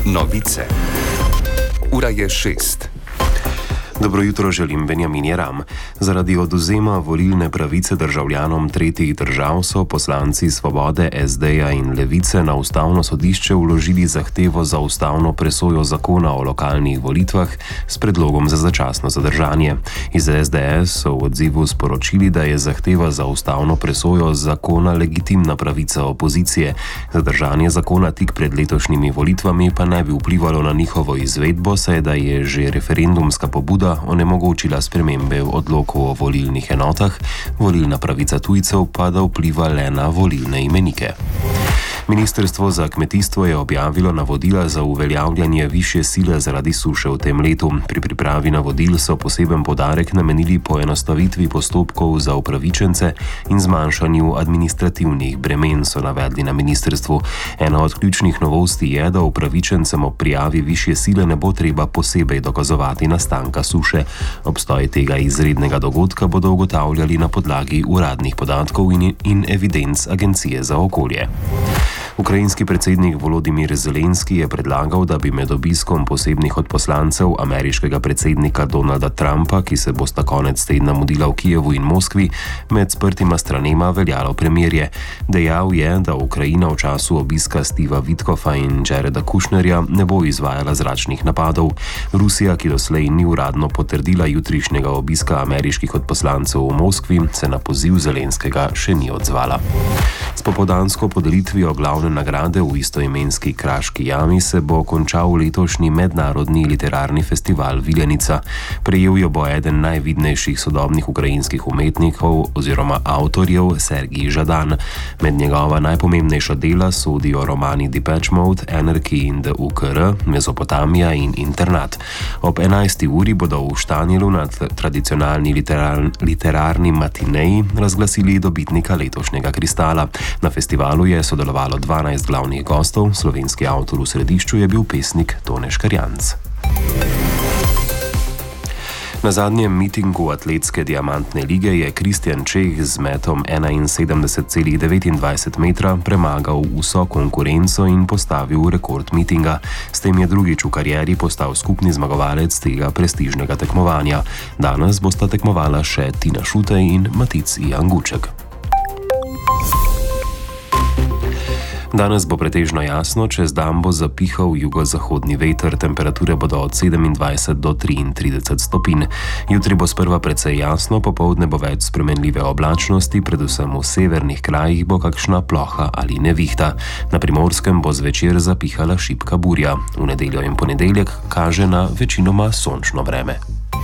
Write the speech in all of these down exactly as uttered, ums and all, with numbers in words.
Novice. Ura je šest. Dobro jutro želim, Benjamin Jeram. Zaradi odvzema volilne pravice državljanom tretjih držav so poslanci Svobode, es deja in Levice na ustavno sodišče vložili zahtevo za ustavno presojo zakona o lokalnih volitvah s predlogom za začasno zadržanje. Iz es de es so v odzivu sporočili, da je zahteva za ustavno presojo zakona legitimna pravica opozicije. Zadržanje zakona tik pred letošnjimi volitvami pa ne bi vplivalo na njihovo izvedbo, saj da je že referendumska pobuda onemogočila spremembe odlokov o volilnih enotah, volilna pravica tujcev pa da vpliva le na volilne imenike. Ministrstvo za kmetijstvo je objavilo navodila za uveljavljanje višje sile zaradi suše v tem letu. Pri pripravi navodil so poseben poudarek namenili poenostavitvi postopkov za upravičence in zmanjšanju administrativnih bremen, so navedli na ministrstvu. Ena od ključnih novosti je, da upravičencem ob prijavi višje sile ne bo treba posebej dokazovati nastanka suše. Obstoj tega izrednega dogodka bodo ugotavljali na podlagi uradnih podatkov in, in evidenc Agencije za okolje. Ukrajinski predsednik Volodimir Zelenski je predlagal, da bi med obiskom posebnih odposlancev ameriškega predsednika Donalda Trumpa, ki se bosta konec tedna mudila v Kijevu in Moskvi, med sprtima stranema veljalo premirje. Dejal je, da Ukrajina v času obiska Steva Witkoffa in Jareda Kushnerja ne bo izvajala zračnih napadov. Rusija, ki doslej ni uradno potrdila jutrišnjega obiska ameriških odposlancev v Moskvi, se na poziv Zelenskega še ni odzvala. S popoldansko podelitvijo glavne nagrade v istoimenski Kraški jami se bo končal letošnji mednarodni literarni festival Viljenica. Prejel jo bo eden najvidnejših sodobnih ukrajinskih umetnikov oziroma avtorjev Sergij Žadan. Med njegova najpomembnejša dela sodijo romani Depeche Mode, Anarchy in the u ka er, Mezopotamija in Internat. Ob enajsti uri bodo v Štanjelu na tradicionalni literar, literarni matineji razglasili dobitnika letošnjega kristala. Na festivalu je sodelovalo dvanajst glavnih gostov, slovenski avtor v središču je bil pesnik Tone Škarjanc. Na zadnjem mitingu atletske diamantne lige je Kristjan Čeh z metom enainsedemdeset celih devetindvajset metra premagal vso konkurenco in postavil rekord mitinga. S tem je drugič v karieri postal skupni zmagovalec tega prestižnega tekmovanja. Danes bosta tekmovala še Tina Šutej in Matic Janguček. Danes bo pretežno jasno, čez dan bo zapihal jugozahodni veter, temperature bodo od sedemindvajset do triintrideset stopinj. Jutri bo sprva precej jasno, popoldne bo več spremenljive oblačnosti, predvsem v severnih krajih bo kakšna ploha ali nevihta. Na Primorskem bo zvečer zapihala šibka burja. V nedeljo in ponedeljek kaže na večinoma sončno vreme.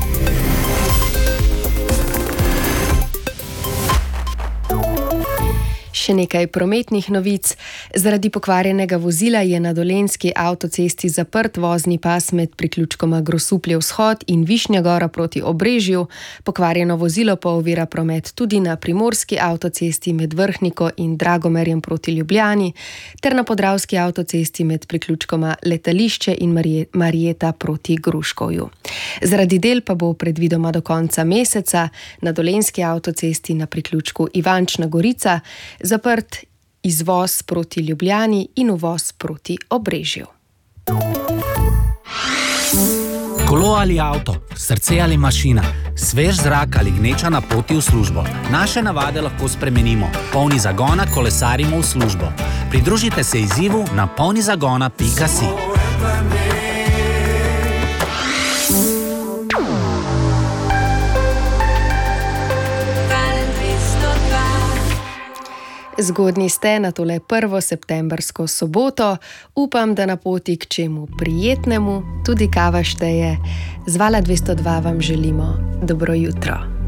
Še nekaj prometnih novic. Zaradi pokvarjenega vozila je na dolenjski avtocesti zaprt vozni pas med priključkoma Grosuplje vzhod in Višnja Gora proti Obrežju. Pokvarjeno vozilo pa ovira promet tudi na primorski avtocesti med Vrhniko in Dragomerjem proti Ljubljani ter na podravski avtocesti med priključkoma Letališče in Marjeta proti Gruškovju. Zaradi del pa bo predvidoma do konca meseca na dolenjski avtocesti na priključku Ivančna Gorica zaprt izvoz proti Ljubljani in uvoz proti Obrežju. Kolo ali avto, srce ali mašina, svež zrak ali gneča na poti v službo. Naše navade lahko spremenimo. Polni zagona kolesarimo v službo. Pridružite se izzivu na polnizagona pika si. Zgodni ste na tole prvo septembrsko soboto. Upam, da na poti k čemu prijetnemu tudi kava šteje. Z Vala dvesto dva vam želimo dobro jutro.